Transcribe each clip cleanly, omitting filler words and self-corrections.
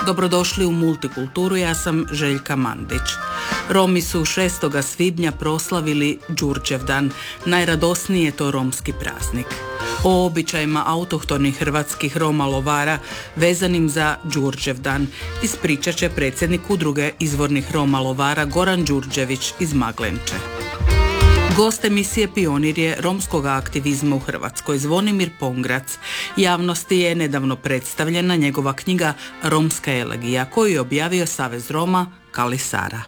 Dobrodošli u Multikulturu, ja sam Željka Mandić. Romi su 6. svibnja proslavili Đurđevdan, najradosniji je to romski praznik. O običajima autohtonih hrvatskih Roma lovara vezanim za Đurđevdan ispričat će predsjednik udruge izvornih Roma lovara Goran Đurđević iz Maglenče. Gost emisije Pionir je romskog aktivizma u Hrvatskoj, Zvonimir Pongrac. Javnosti je nedavno predstavljena njegova knjiga Romska elegija, koju je objavio Savez Roma Kali Sara.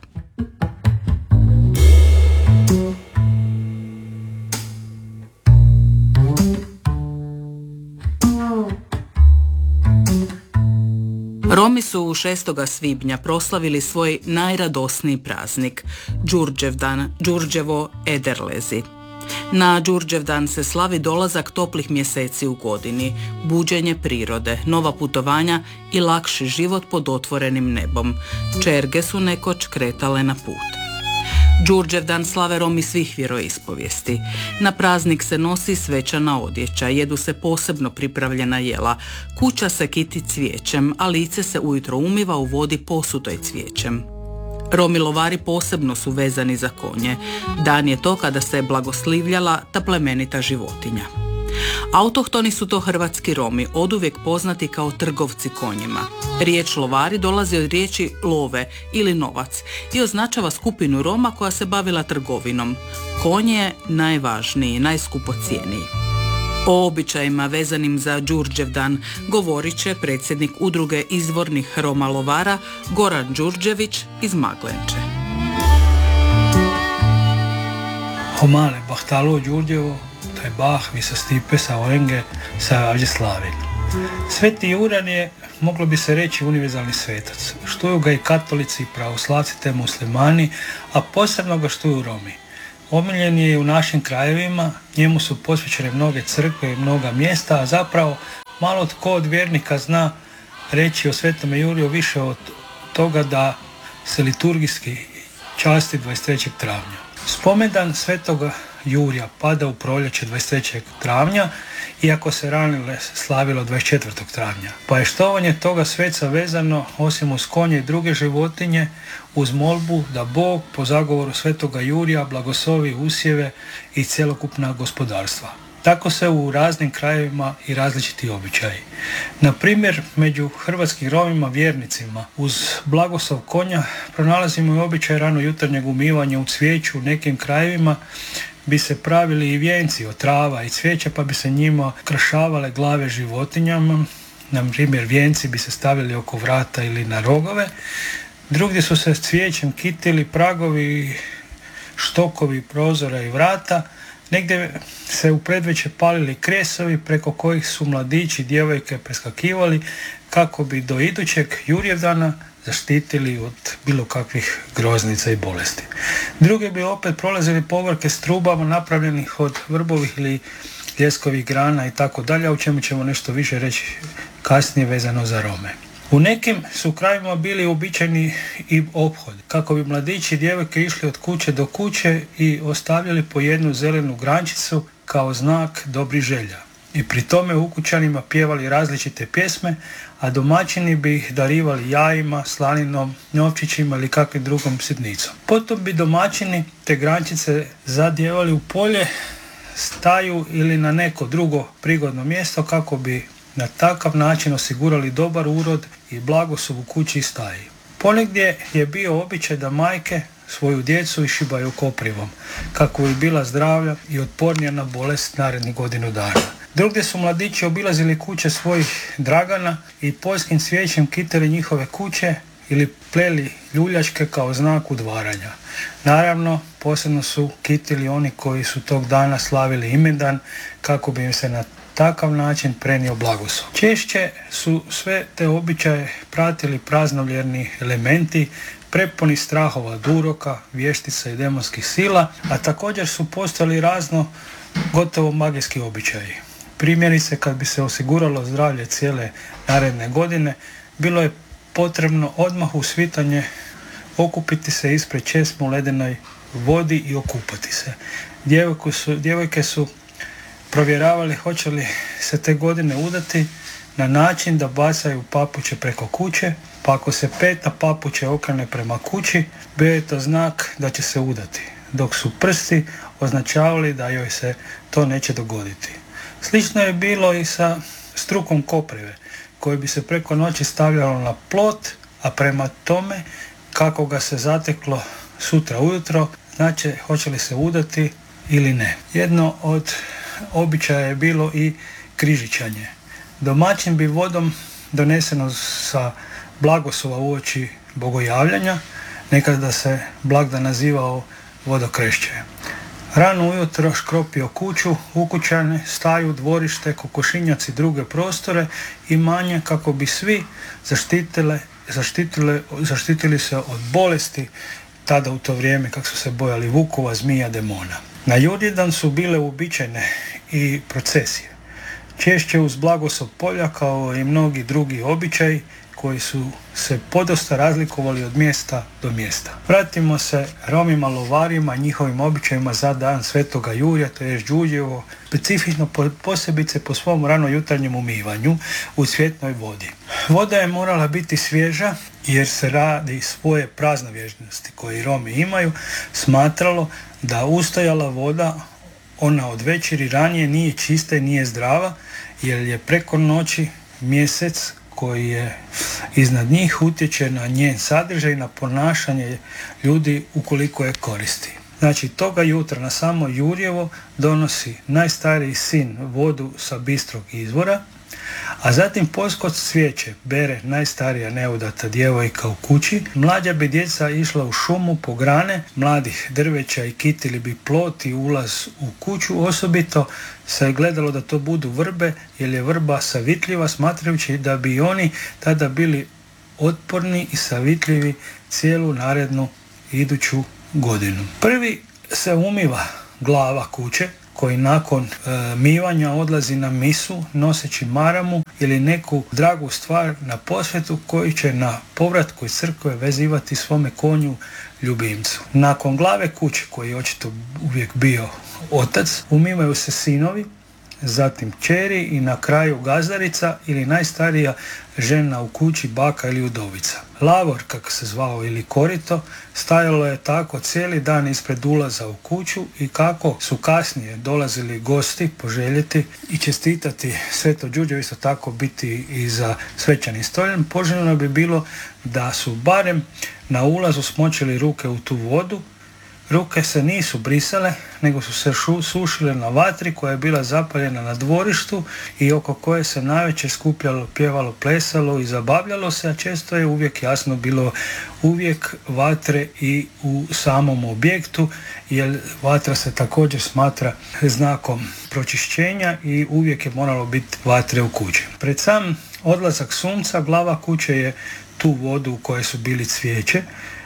Romi su 6. svibnja proslavili svoj najradosniji praznik, Đurđevdan, Đurđevo Ederlezi. Na Đurđevdan se slavi dolazak toplih mjeseci u godini, buđenje prirode, nova putovanja i lakši život pod otvorenim nebom. Čerge su nekoć kretale na put. Đurđevdan slave Romi svih vjeroispovijesti. Na praznik se nosi svečana odjeća, jedu se posebno pripravljena jela, kuća se kiti cvijećem, a lice se ujutro umiva u vodi posutoj cvijećem. Romi lovari posebno su vezani za konje. Dan je to kada se blagoslivljala ta plemenita životinja. Autohtoni su to hrvatski Romi, oduvijek poznati kao trgovci konjima. Riječ lovari dolazi od riječi love ili novac i označava skupinu Roma koja se bavila trgovinom. Konj je najvažniji, najskupocijeniji. O običajima vezanim za Đurđevdan govorit će predsjednik udruge izvornih Roma lovara Goran Đurđević iz Maglenče. Homale, bahtalo Đurđevo, taj bah, visa stipe sa orenge, sa avđe slavin. Sveti Juran je, moglo bi se reći, univerzalni svetac. Štuju ga i katolici, i pravoslavci te muslimani, a posebno ga štuju Romi. Omiljen je i u našim krajevima, njemu su posvećene mnoge crkve i mnoga mjesta, a zapravo malo tko od vjernika zna reći o Svetome Juriju više od toga da se liturgijski časti 23. travnja. Spomendan Svetoga Jurija pada u proljeće 23. travnja, iako se ranije slavilo 24. travnja. Pa je štovanje toga sveca vezano, osim uz konje i druge životinje, uz molbu da Bog po zagovoru Svetoga Jurija blagoslovi usjeve i cjelokupna gospodarstva. Tako se u raznim krajevima i različiti običaji. Na primjer, među hrvatskim Romima vjernicima uz blagoslov konja pronalazimo i običaj rano jutarnjeg umivanja u cvijeću. U nekim krajevima bi se pravili i vijenci od trava i cvijeća, pa bi se njima krašavale glave životinjama. Na primjer, vijenci bi se stavili oko vrata ili na rogove. Drugdje su se s cvijećem kitili pragovi, štokovi prozora i vrata. Negdje se u predveće palili kresovi preko kojih su mladići i djevojke preskakivali kako bi do idućeg Jurjevdana zaštitili od bilo kakvih groznica i bolesti. Drugi bi opet prolazili povorke s trubama napravljenih od vrbovih ili ljeskovih grana i tako dalje, o čemu ćemo nešto više reći kasnije vezano za Rome. U nekim su krajevima bili uobičajeni i ophod, kako bi mladići i djevojke išli od kuće do kuće i ostavljali po jednu zelenu grančicu kao znak dobrih želja. I pri tome ukućanima pjevali različite pjesme, a domaćini bi ih darivali jajima, slaninom, novčićima ili kakvim drugom sitnicom. Potom bi domaćini te grančice zadjevali u polje, staju ili na neko drugo prigodno mjesto kako bi na takav način osigurali dobar urod i blagoslov u kući i staji. Ponegdje je bio običaj da majke svoju djecu išibaju koprivom, kako bi bila zdravlja i otpornija na bolest narednih godinu dana. Drugdje su mladići obilazili kuće svojih dragana i poljskim cvijećem kitili njihove kuće ili pleli ljuljačke kao znak udvaranja. Naravno, posebno su kitili oni koji su tog dana slavili imendan, kako bi im se na takav način prenio blagoslov. Češće su sve te običaje pratili praznovjerni elementi, prepuni strahova od uroka, vještica i demonskih sila, a također su postali razno gotovo magijski običaji. Primjerice, kad bi se osiguralo zdravlje cijele naredne godine, bilo je potrebno odmah u svitanje okupiti se ispred česme u ledenoj vodi i okupati se. Djevojke su provjeravali hoće li se te godine udati, na način da bacaju papuče preko kuće, pa ako se peta papuče okrene prema kući, bio je to znak da će se udati, dok su prsti označavali da joj se to neće dogoditi. Slično je bilo i sa strukom koprive, koji bi se preko noći stavljalo na plot, a prema tome kako ga se zateklo sutra ujutro, znači hoće li se udati ili ne. Jedno od običaja je bilo i križičanje. Domaćin bi vodom doneseno sa blagoslova uoči bogojavljanja, nekada se blagdan nazivao vodokrešće. Rano ujutro škropio kuću, ukućane, staju, dvorište, kokošinjac i druge prostore i manje kako bi svi zaštitili se od bolesti, tada u to vrijeme kako su se bojali vukova, zmija, demona. Na Jurjidan su bile uobičajene i procesije. Češće uz blagoslov polja kao i mnogi drugi običaji koji su se podosta razlikovali od mjesta do mjesta. Vratimo se Romima, lovarima, njihovim običajima za dan Svetoga Jurja, to je Đurđevo, specifično posebice po svom ranojutarnjem umivanju u svjetnoj vodi. Voda je morala biti svježa jer se radi svoje praznovježnosti koje Romi imaju, smatralo da ustajala voda, ona od večeri ranije nije čista i nije zdrava, jer je preko noći mjesec koji je iznad njih utječe na njen sadržaj i na ponašanje ljudi ukoliko je koristi. Znači, toga jutra na samo Jurjevo donosi najstariji sin vodu sa bistrog izvora, a zatim poskot svijeće bere najstarija neudata djevojka u kući. Mlađa bi djeca išla u šumu po grane mladih drveća i kitili bi plot i ulaz u kuću. Osobito se je gledalo da to budu vrbe, jer je vrba savitljiva, smatrajući da bi oni tada bili otporni i savitljivi cijelu narednu iduću godinu. Prvi se umiva glava kuće, koji nakon mivanja odlazi na misu noseći maramu ili neku dragu stvar na posvetu koji će na povratku iz crkve vezivati svome konju ljubimcu. Nakon glave kuće, koji je očito uvijek bio otac, umivaju se sinovi, zatim kćeri i na kraju gazdarica ili najstarija žena u kući, baka ili udovica. Lavor, kako se zvao, ili korito, stajalo je tako cijeli dan ispred ulaza u kuću i kako su kasnije dolazili gosti poželjeti i čestitati Sveto Đurđevo, isto tako biti i za svečanim stoljem, poželjno bi bilo da su barem na ulazu smočili ruke u tu vodu. Ruke se nisu brisale, nego su se sušile na vatri koja je bila zapaljena na dvorištu i oko koje se navečer skupljalo, pjevalo, plesalo i zabavljalo se, a često je uvijek jasno bilo uvijek vatre i u samom objektu, jer vatra se također smatra znakom pročišćenja i uvijek je moralo biti vatre u kući. Pred sam odlazak sunca glava kuće je tu vodu u kojoj su bili cvijeće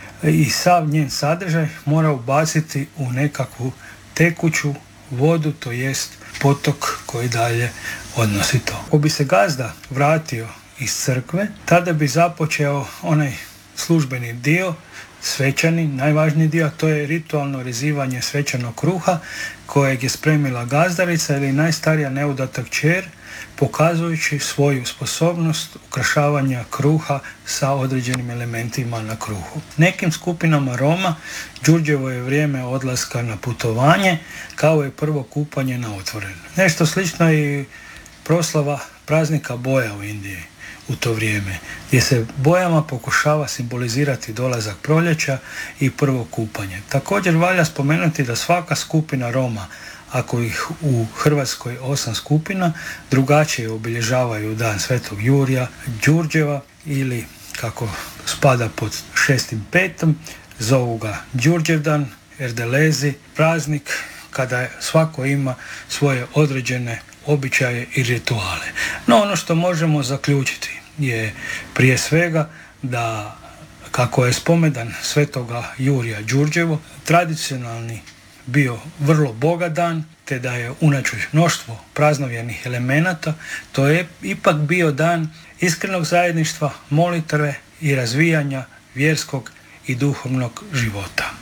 i sav njen sadržaj mora ubaciti u nekakvu tekuću vodu, to jest potok koji dalje odnosi to. Ako bi se gazda vratio iz crkve, tada bi započeo onaj službeni dio, svečani, najvažniji dio, to je ritualno rezivanje svečanog kruha kojeg je spremila gazdarica ili najstarija neudata kćer, pokazujući svoju sposobnost ukrašavanja kruha sa određenim elementima na kruhu. Nekim skupinama Roma Đurđevo je vrijeme odlaska na putovanje, kao i prvo kupanje na otvoreno. Nešto slično i proslava praznika boja u Indiji u to vrijeme, gdje se bojama pokušava simbolizirati dolazak proljeća i prvo kupanje. Također valja spomenuti da svaka skupina Roma, ako ih u Hrvatskoj 8 skupina, drugačije obilježavaju dan Svetog Jurja, Đurđeva ili kako spada pod 6.5. zovu ga Đurđevdan, Erdelezi, praznik kada svako ima svoje određene običaje i rituale. No ono što možemo zaključiti je prije svega da kako je spomendan Svetoga Jurja Đurđevo tradicionalni bio vrlo bogat dan, te da je unatoč mnoštvo praznovjernih elemenata, to je ipak bio dan iskrenog zajedništva, molitve i razvijanja vjerskog i duhovnog života.